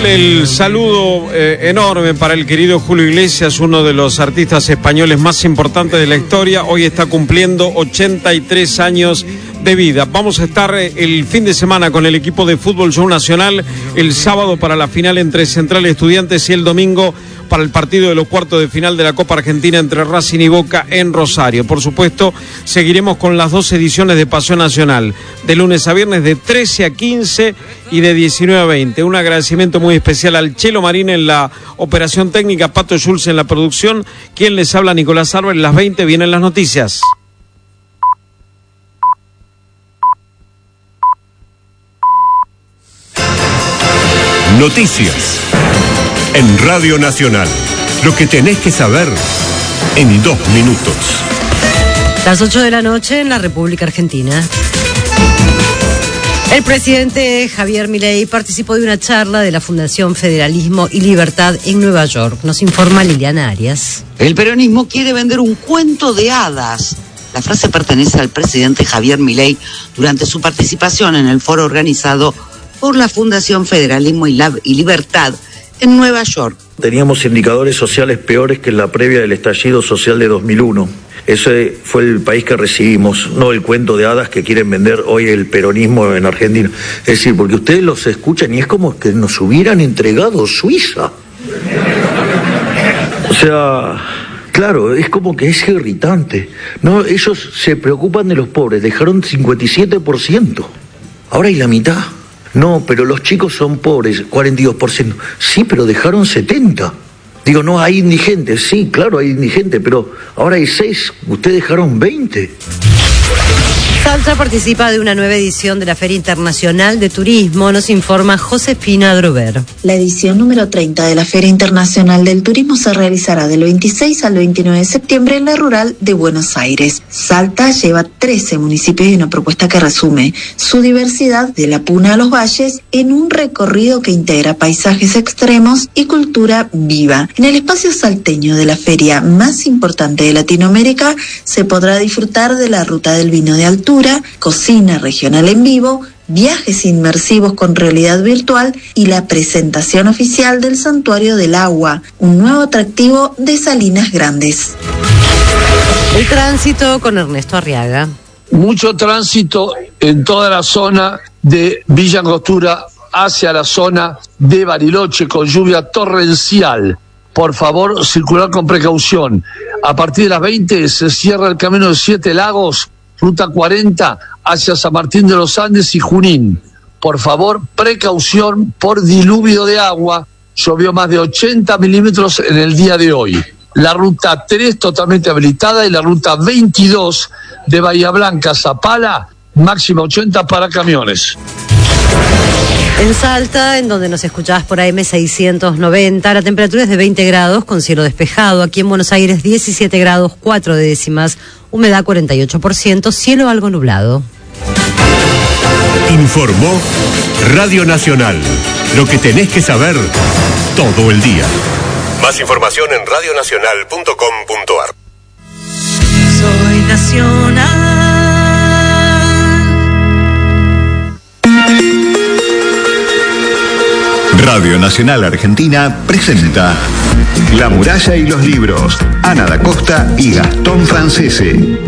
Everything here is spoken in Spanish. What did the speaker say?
El saludo enorme para el querido Julio Iglesias, uno de los artistas españoles más importantes de la historia. Hoy está cumpliendo 83 años de vida. Vamos a estar el fin de semana con el equipo de Fútbol Show Nacional, el sábado para la final entre Central y Estudiantes y el domingo para el partido de los cuartos de final de la Copa Argentina entre Racing y Boca en Rosario. Por supuesto, seguiremos con las 2 ediciones de Paseo Nacional, de lunes a viernes de 13 a 15 y de 19 a 20. Un agradecimiento muy especial al Chelo Marín en la operación técnica, Pato Schulz en la producción. Quien les habla, Nicolás Álvarez. Las 20 vienen las noticias. Noticias en Radio Nacional. Lo que tenés que saber en 2 minutos. Las 8 de la noche en la República Argentina. El presidente Javier Milei participó de una charla de la Fundación Federalismo y Libertad en Nueva York. Nos informa Liliana Arias. El peronismo quiere vender un cuento de hadas. La frase pertenece al presidente Javier Milei durante su participación en el foro organizado por la Fundación Federalismo y Libertad en Nueva York. Teníamos indicadores sociales peores que en la previa del estallido social de 2001. Ese fue el país que recibimos, no el cuento de hadas que quieren vender hoy el peronismo en Argentina. Es decir, porque ustedes los escuchan y es como que nos hubieran entregado Suiza. O sea, claro, es como que es irritante. No, ellos se preocupan de los pobres, dejaron 57%. Ahora hay la mitad. No, pero los chicos son pobres, 42%. Sí, pero dejaron 70%. Digo, no, hay indigentes. Sí, claro, hay indigentes, pero ahora hay 6. Ustedes dejaron 20%. Salta participa de una nueva edición de la Feria Internacional de Turismo, nos informa Josefina Drover. La edición número 30 de la Feria Internacional del Turismo se realizará del 26 al 29 de septiembre en la rural de Buenos Aires. Salta lleva 13 municipios y una propuesta que resume su diversidad de la Puna a los valles en un recorrido que integra paisajes extremos y cultura viva. En el espacio salteño de la feria más importante de Latinoamérica se podrá disfrutar de la ruta del vino de altura, cocina regional en vivo, viajes inmersivos con realidad virtual y la presentación oficial del Santuario del Agua, un nuevo atractivo de Salinas Grandes. El tránsito con Ernesto Arriaga. Mucho tránsito en toda la zona de Villa Angostura hacia la zona de Bariloche con lluvia torrencial. Por favor, circular con precaución. A partir de las 20 se cierra el camino de 7 Lagos, Ruta 40 hacia San Martín de los Andes y Junín. Por favor, precaución por diluvio de agua. Llovió más de 80 milímetros en el día de hoy. La Ruta 3 totalmente habilitada y la Ruta 22 de Bahía Blanca a Zapala, máxima 80 para camiones. En Salta, en donde nos escuchabas por AM690, la temperatura es de 20 grados con cielo despejado. Aquí en Buenos Aires 17 grados 4 décimas, humedad 48%, cielo algo nublado. Informó Radio Nacional. Lo que tenés que saber todo el día. Más información en radionacional.com.ar. Soy nacional. Radio Nacional Argentina presenta La muralla y los libros, Ana da Costa y Gastón Francese.